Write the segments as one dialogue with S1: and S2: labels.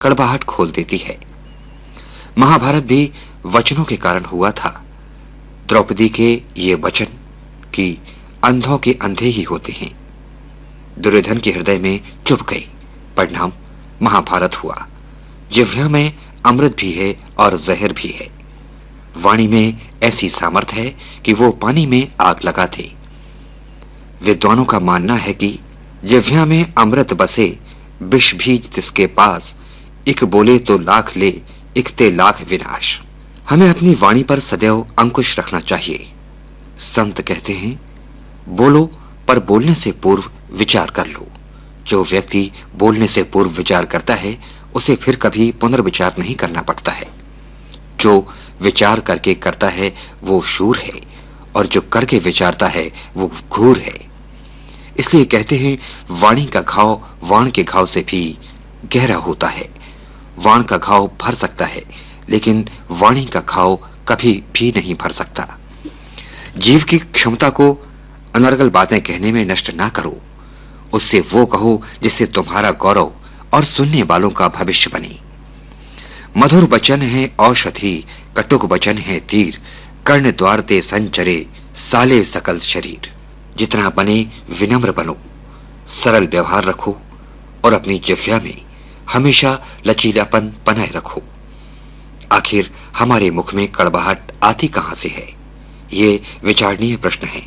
S1: कड़वाहट खोल देती है। महाभारत भी वचनों के कारण हुआ था। द्रौपदी के ये वचन कि अंधों के अंधे ही होते हैं दुर्योधन के हृदय में चुभ गई। परिणाम महाभारत हुआ। जिह्वा में अमृत भी है और जहर भी है। वाणी में ऐसी सामर्थ है कि वो पानी में आग लगा दे। विद्वानों का मानना है कि जिह्वा में अमृत बसे, विष बीज जिसके पास, एक बोले तो लाख ले, इकते लाख विनाश। हमें अपनी वाणी पर सदैव अंकुश रखना चाहिए। संत कहते हैं, बोलो पर बोलने से पूर्व विचार कर लो। जो व्यक्ति बोलने से पूर्व विचार करता है उसे फिर कभी पुनर्विचार नहीं करना पड़ता है। जो विचार करके करता है वो शूर है और जो करके विचारता है वो घूर है। इसलिए कहते हैं, वाणी का घाव वाण के घाव से भी गहरा होता है। वाण का घाव भर सकता है लेकिन वाणी का घाव कभी भी नहीं भर सकता। जीव की क्षमता को अनर्गल बातें कहने में नष्ट ना करो। उससे वो कहो जिससे तुम्हारा गौरव और सुनने वालों का भविष्य बने। मधुर वचन है औषधि, कटुक वचन है तीर, कर्ण द्वार ते संचरे, साले सकल शरीर। जितना बने विनम्र बनो, सरल व्यवहार रखो और अपनी जिह्वा में हमेशा लचीलापन बनाए रखो। आखिर हमारे मुख में कड़वाहट आती कहां से है? ये विचारणीय प्रश्न है।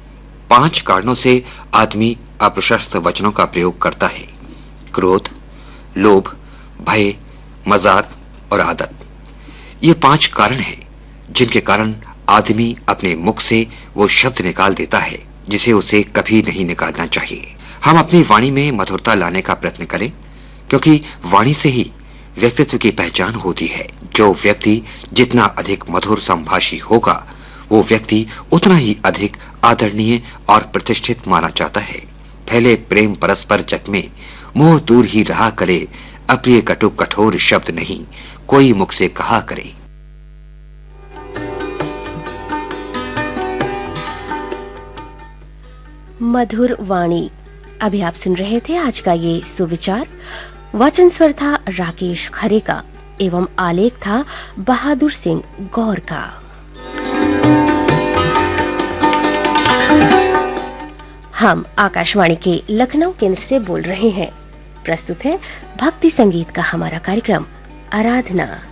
S1: 5 कारणों से आदमी अप्रशस्त वचनों का प्रयोग करता है: क्रोध, लोभ, भय, मजाक और आदत। ये 5 कारण हैं जिनके कारण आदमी अपने मुख से वो शब्द निकाल देता है जिसे उसे कभी नहीं निकालना चाहिए। हम अपनी वाणी में मधुरता लाने का प्रयत्न करें, क्योंकि वाणी से ही व्यक्तित्व की पहचान होती है। जो व्यक्ति जितना अधिक मधुर संभाषी होगा वो व्यक्ति उतना ही अधिक आदरणीय और प्रतिष्ठित माना जाता है। फैले प्रेम परस्पर जग में, मोह दूर ही रहा करे, अप्रिय कटुक कठोर शब्द नहीं कोई मुख से कहा करे।
S2: मधुर वाणी। अभी आप सुन रहे थे आज का ये सुविचार। वचन स्वर था राकेश खरे का एवं आलेख था बहादुर सिंह गौर का। हम आकाशवाणी के लखनऊ केंद्र से बोल रहे हैं। प्रस्तुत है भक्ति संगीत का हमारा कार्यक्रम आराधना।